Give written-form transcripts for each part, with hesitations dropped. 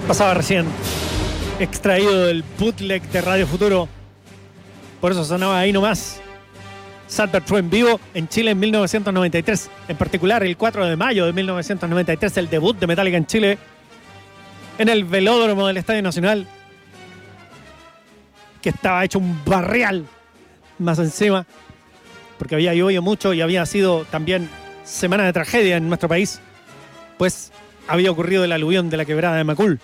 Pasaba recién, extraído del bootleg de Radio Futuro. Por eso sonaba ahí nomás. Salbert fue en vivo en Chile en 1993. En particular, el 4 de mayo de 1993, el debut de Metallica en Chile, en el velódromo del Estadio Nacional, que estaba hecho un barrial más encima, porque había llovido mucho y había sido también semana de tragedia en nuestro país, pues había ocurrido el aluvión de la quebrada de Macul.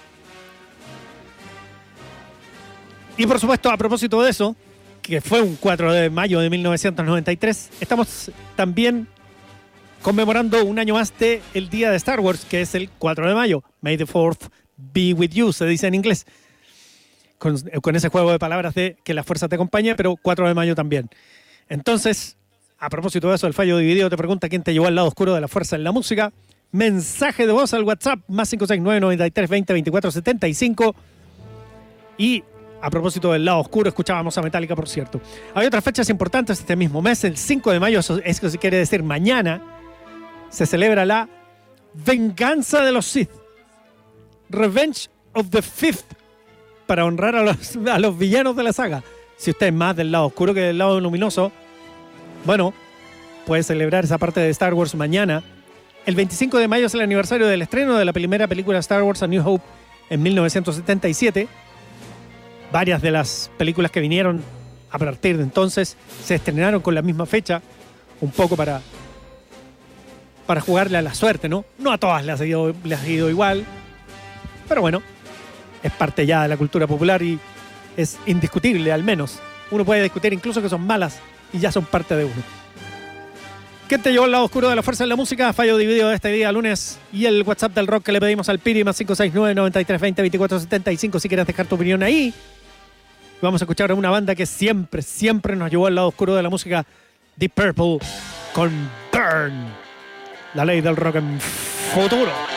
Y por supuesto, a propósito de eso, que fue un 4 de mayo de 1993, estamos también conmemorando un año más de el día de Star Wars, que es el 4 de mayo. May the 4th be with you, se dice en inglés. Con ese juego de palabras de que la fuerza te acompañe, pero 4 de mayo también. Entonces, a propósito de eso, el fallo dividido te pregunta quién te llevó al lado oscuro de la fuerza en la música. Mensaje de voz al WhatsApp, más 569-93-20-24-75. Y a propósito del lado oscuro, escuchábamos a Metallica, por cierto. Hay otras fechas importantes este mismo mes. El 5 de mayo, eso quiere decir mañana, se celebra la venganza de los Sith. Revenge of the Fifth, para honrar a los villanos de la saga. Si usted es más del lado oscuro que del lado luminoso, bueno, puede celebrar esa parte de Star Wars mañana. El 25 de mayo es el aniversario del estreno de la primera película Star Wars A New Hope en 1977. Varias de las películas que vinieron a partir de entonces se estrenaron con la misma fecha, un poco para jugarle a la suerte, ¿no? No a todas les ha ido igual, pero bueno, es parte ya de la cultura popular y es indiscutible, al menos. Uno puede discutir incluso que son malas y ya son parte de uno. ¿Quién te llevó al lado oscuro de la fuerza en la música? Fallo dividido de este día lunes. Y el WhatsApp del rock que le pedimos al Piri, más 569-93-20-24-75, si quieres dejar tu opinión ahí. Vamos a escuchar a una banda que siempre nos llevó al lado oscuro de la música, Deep Purple, con Burn, la ley del rock en futuro.